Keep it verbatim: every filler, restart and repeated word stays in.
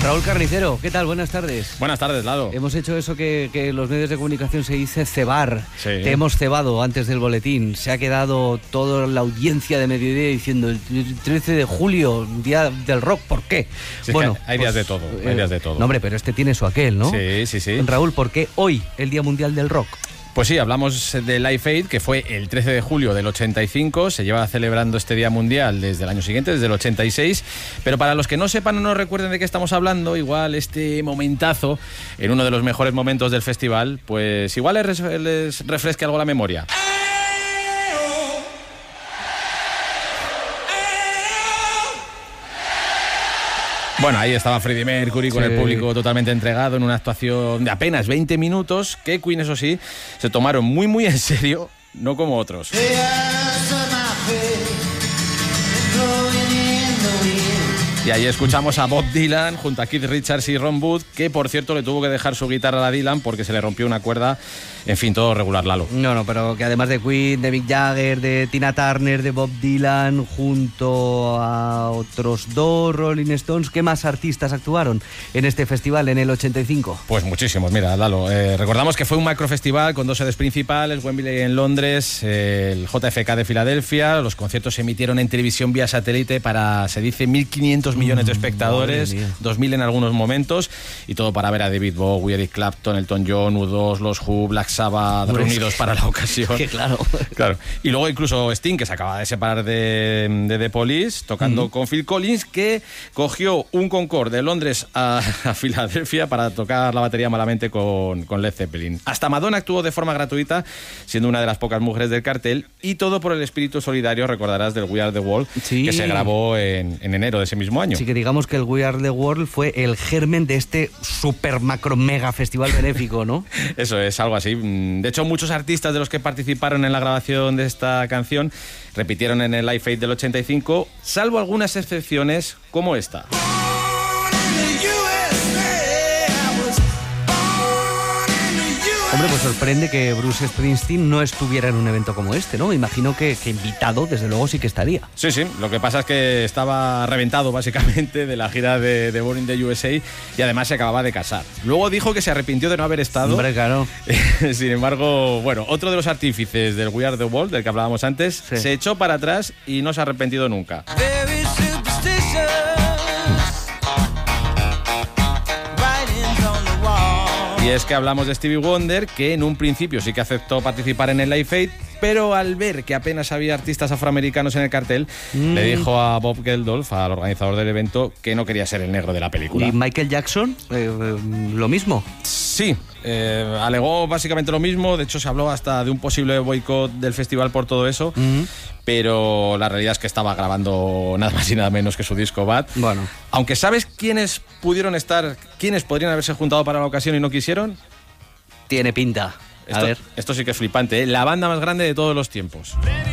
Raúl Carnicero, ¿qué tal? Buenas tardes. Buenas tardes, Lado. Hemos hecho eso que, que en los medios de comunicación se dice cebar. Sí. Te hemos cebado antes del boletín. Se ha quedado toda la audiencia de mediodía diciendo el trece de julio, día del rock, ¿por qué? Sí, bueno, hay pues, días de todo, hay eh, días de todo. No, hombre, pero este tiene su aquel, ¿no? Sí, sí, sí. Raúl, ¿por qué hoy, el Día Mundial del Rock? Pues sí, hablamos de Live Aid, que fue el trece de julio del ochenta y cinco, se lleva celebrando este Día Mundial desde el año siguiente, desde el ochenta y seis, pero para los que no sepan o no recuerden de qué estamos hablando, igual este momentazo, en uno de los mejores momentos del festival, pues igual les, les refresque algo la memoria. Bueno, ahí estaba Freddie Mercury con sí. el público totalmente entregado en una actuación de apenas veinte minutos, que Queen, eso sí, se tomaron muy muy en serio, no como otros. Y ahí escuchamos a Bob Dylan junto a Keith Richards y Ron Wood, que por cierto le tuvo que dejar su guitarra a Dylan porque se le rompió una cuerda. En fin, todo regular, Lalo. No, no, pero que además de Queen, de Mick Jagger, de Tina Turner, de Bob Dylan, junto a otros dos Rolling Stones, ¿qué más artistas actuaron en este festival en el ochenta y cinco? Pues muchísimos, mira, Lalo. Eh, recordamos que fue un macrofestival con dos sedes principales, Wembley en Londres, eh, el J F K de Filadelfia. Los conciertos se emitieron en televisión vía satélite para, se dice, mil quinientos millones de espectadores, dos mil en algunos momentos, y todo para ver a David Bowie, Eric Clapton, Elton John, U dos, los Who, Black Sabbath, pues, reunidos para la ocasión. Que claro. Claro. Y luego incluso Sting, que se acaba de separar de, de The Police, tocando mm. con Phil Collins, que cogió un Concorde de Londres a, a Filadelfia para tocar la batería malamente con, con Led Zeppelin. Hasta Madonna actuó de forma gratuita, siendo una de las pocas mujeres del cartel, y todo por el espíritu solidario, recordarás, del We Are The World, sí. que se grabó en, en enero de ese mismo año. Sí, que digamos que el We Are The World fue el germen de este super macro mega festival benéfico, ¿no? Eso es, algo así. De hecho, muchos artistas de los que participaron en la grabación de esta canción repitieron en el Live Aid del ochenta y cinco, salvo algunas excepciones como esta. Hombre, pues sorprende que Bruce Springsteen no estuviera en un evento como este, ¿no? Imagino que, que invitado, desde luego, sí que estaría. Sí, sí. Lo que pasa es que estaba reventado, básicamente, de la gira de, de Born in the U S A, y además se acababa de casar. Luego dijo que se arrepintió de no haber estado. Hombre, claro. Sin embargo, bueno, otro de los artífices del We Are The World, del que hablábamos antes, sí. se echó para atrás y no se ha arrepentido nunca. Y es que hablamos de Stevie Wonder, que en un principio sí que aceptó participar en el Live Aid, pero al ver que apenas había artistas afroamericanos en el cartel, mm. le dijo a Bob Geldof, al organizador del evento, que no quería ser el negro de la película. ¿Y Michael Jackson? Eh, eh, ¿Lo mismo? Sí, eh, alegó básicamente lo mismo. De hecho, se habló hasta de un posible boicot del festival por todo eso. Mm. Pero la realidad es que estaba grabando nada más y nada menos que su disco Bad. Bueno. Aunque ¿sabes quiénes pudieron estar, quiénes podrían haberse juntado para la ocasión y no quisieron? Tiene pinta. A esto, ver. Esto sí que es flipante, ¿eh? La banda más grande de todos los tiempos.